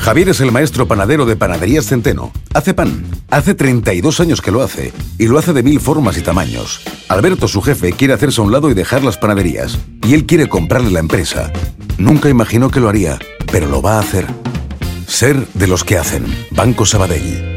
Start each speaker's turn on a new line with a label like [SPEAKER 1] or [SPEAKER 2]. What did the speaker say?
[SPEAKER 1] Javier es el maestro panadero de Panaderías Centeno. Hace pan. Hace 32 años que lo hace. Y lo hace de 1000 formas y tamaños. Alberto, su jefe, quiere hacerse a un lado y dejar las panaderías. Y él quiere comprarle la empresa. Nunca imaginó que lo haría, pero lo va a hacer. Ser de los que hacen. Banco Sabadell.